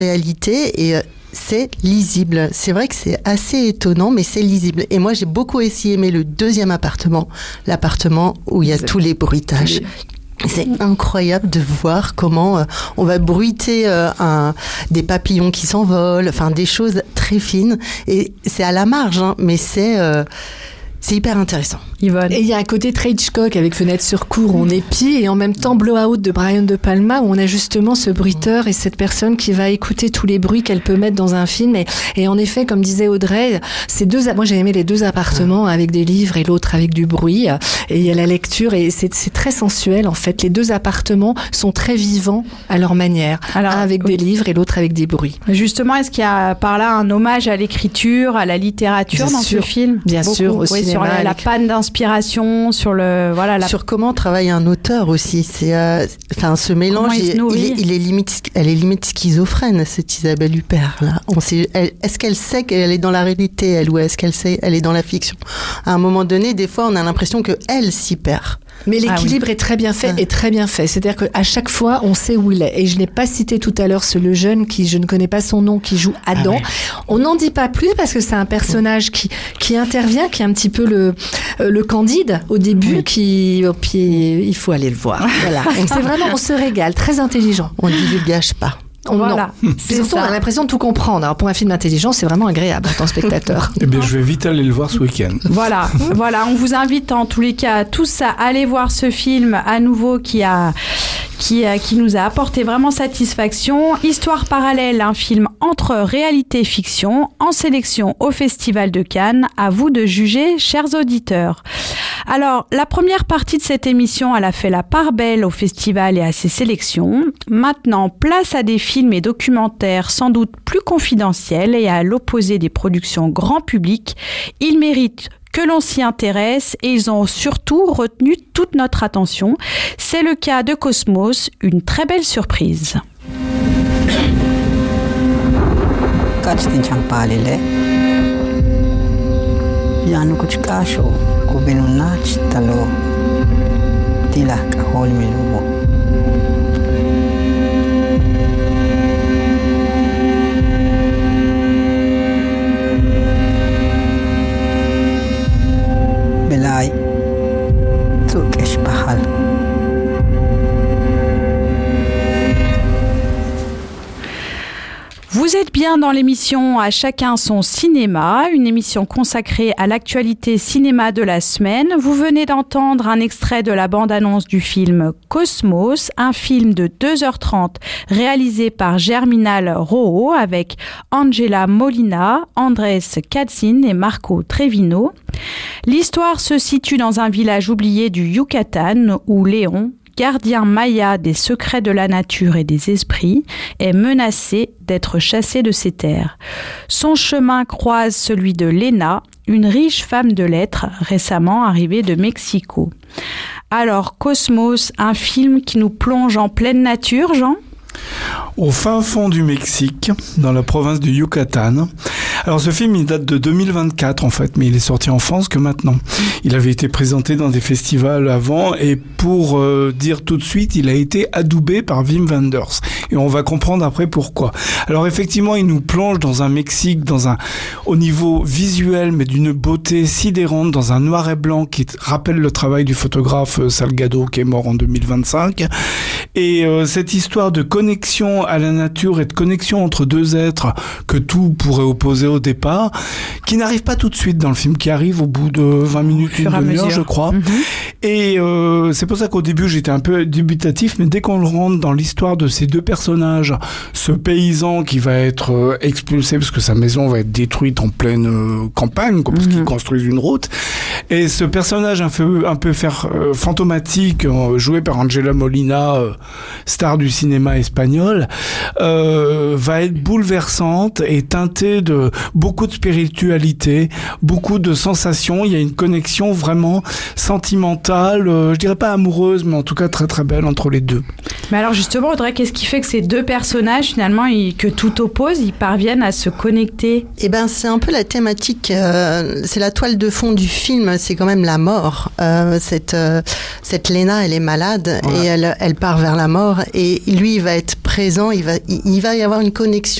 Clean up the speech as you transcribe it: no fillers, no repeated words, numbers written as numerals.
réalité et c'est lisible. C'est vrai que c'est assez étonnant, mais c'est lisible. Et moi, j'ai beaucoup aussi aimé le deuxième appartement, l'appartement où il y a tous les bruitages. C'est incroyable de voir comment on va bruiter des papillons qui s'envolent, enfin des choses très fines. Et c'est à la marge, hein, mais c'est hyper intéressant. Yvonne. Et il y a un côté très Hitchcock avec Fenêtre sur cour où on épie et en même temps Blowout de Brian De Palma où on a justement ce bruiteur et cette personne qui va écouter tous les bruits qu'elle peut mettre dans un film. Et en effet, comme disait Audrey, moi j'ai aimé les deux appartements avec des livres et l'autre avec du bruit. Et il y a la lecture et c'est très sensuel en fait. Les deux appartements sont très vivants à leur manière. Alors, un avec des livres et l'autre avec des bruits. Justement, est-ce qu'il y a par là un hommage à l'écriture, à la littérature dans ce film ? Bien sûr, au cinéma. Sur la panne d'inspiration, sur sur comment travaille un auteur aussi. C'est ce mélange, elle est limite schizophrène, cette Isabelle Huppert là. Est-ce qu'elle sait qu'elle est dans la réalité, elle, ou est-ce qu'elle sait elle est dans la fiction ? À un moment donné, des fois, on a l'impression que elle s'y perd. Mais l'équilibre est très bien fait et très bien fait. C'est-à-dire qu'à chaque fois, on sait où il est. Et je n'ai pas cité tout à l'heure le jeune qui, je ne connais pas son nom, qui joue Adam. On n'en dit pas plus parce que c'est un personnage qui intervient, qui est un petit peu le Candide au début, puis il faut aller le voir. Voilà. C'est vraiment, on se régale, très intelligent. On ne divulgage pas. Voilà. Surtout, on a l'impression de tout comprendre. Alors, pour un film intelligent, c'est vraiment agréable en tant que spectateur. Eh bien, je vais vite aller le voir ce week-end. Voilà. On vous invite en tous les cas tous à aller voir ce film à nouveau qui nous a apporté vraiment satisfaction. Histoire parallèle, un film entre réalité et fiction, en sélection au Festival de Cannes. À vous de juger, chers auditeurs. Alors, la première partie de cette émission, elle a fait la part belle au festival et à ses sélections. Maintenant, place à des films et documentaires sans doute plus confidentiels et à l'opposé des productions grand public. Ils méritent que l'on s'y intéresse et ils ont surtout retenu toute notre attention. C'est le cas de Cosmos, une très belle surprise. Belai Tukesh Bahal. Vous êtes bien dans l'émission À chacun son cinéma, une émission consacrée à l'actualité cinéma de la semaine. Vous venez d'entendre un extrait de la bande-annonce du film Cosmos, un film de 2h30 réalisé par Germinal Rojo avec Angela Molina, Andrés Katzin et Marco Trevino. L'histoire se situe dans un village oublié du Yucatan où Léon, gardien maya des secrets de la nature et des esprits, est menacé d'être chassé de ses terres. Son chemin croise celui de Lena, une riche femme de lettres récemment arrivée de Mexico. Alors, Cosmos, un film qui nous plonge en pleine nature, Jean ? Au fin fond du Mexique, dans la province du Yucatan. Alors ce film, il date de 2024 en fait, mais il est sorti en France que maintenant. Il avait été présenté dans des festivals avant et pour dire tout de suite, il a été adoubé par Wim Wenders. Et on va comprendre après pourquoi. Alors effectivement, il nous plonge dans un Mexique, au niveau visuel, mais d'une beauté sidérante, dans un noir et blanc qui rappelle le travail du photographe Salgado qui est mort en 2025. Et cette histoire de connexion à la nature et de connexion entre deux êtres que tout pourrait opposer au départ, qui n'arrive pas tout de suite dans le film, qui arrive au bout de 20 minutes, une demi-heure, je crois. Et c'est pour ça qu'au début, j'étais un peu dubitatif, mais dès qu'on rentre dans l'histoire de ces deux personnages, ce paysan qui va être expulsé parce que sa maison va être détruite en pleine campagne, parce qu'ils construisent une route, et ce personnage un peu fantomatique, joué par Angela Molina, star du cinéma espagnol, va être bouleversante et teintée de beaucoup de spiritualité, beaucoup de sensations. Il y a une connexion vraiment sentimentale, je dirais pas amoureuse, mais en tout cas très très belle entre les deux. Mais alors justement, Audrey, qu'est-ce qui fait que ces deux personnages, finalement, que tout oppose, ils parviennent à se connecter? Eh ben, c'est un peu la thématique, c'est la toile de fond du film, c'est quand même la mort. Cette Léna, elle est malade et elle part vers la mort, et lui, il va être présent, il va y avoir une connexion